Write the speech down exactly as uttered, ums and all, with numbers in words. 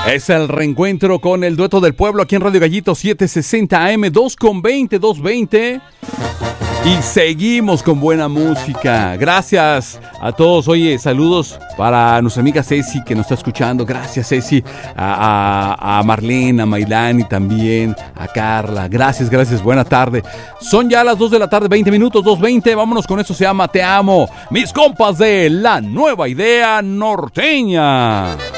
Es el reencuentro con el dueto del pueblo aquí en Radio Gallito setecientos sesenta A M, dos con veinte, dos veinte. Y seguimos con buena música. Gracias a todos. Oye, saludos para nuestra amiga Ceci que nos está escuchando. Gracias, Ceci. A, a, a Marlene, a Mailani también, a Carla. Gracias, gracias. Buena tarde. Son ya las dos de la tarde, veinte minutos, dos veinte. Vámonos con eso. Se llama Te Amo. Mis compas de La Nueva Idea Norteña.